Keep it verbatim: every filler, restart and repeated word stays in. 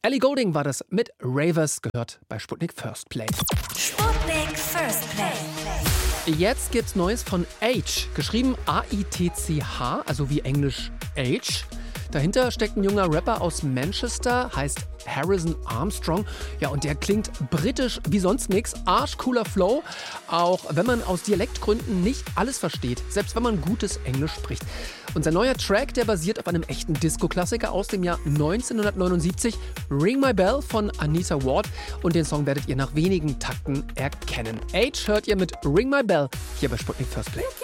Ellie Goulding war das mit Ravers, gehört bei Sputnik First Play. Sputnik First Play. Jetzt gibt's Neues von Age, geschrieben A I T C H, also wie Englisch Age. Dahinter steckt ein junger Rapper aus Manchester, heißt Harrison Armstrong. Ja, und der klingt britisch wie sonst nix. Arschcooler Flow, auch wenn man aus Dialektgründen nicht alles versteht, selbst wenn man gutes Englisch spricht. Und sein neuer Track, der basiert auf einem echten Disco-Klassiker aus dem Jahr neunzehnhundertneunundsiebzig, Ring My Bell von Anita Ward. Und den Song werdet ihr nach wenigen Takten erkennen. Age hört ihr mit Ring My Bell hier bei Sputnik First Play.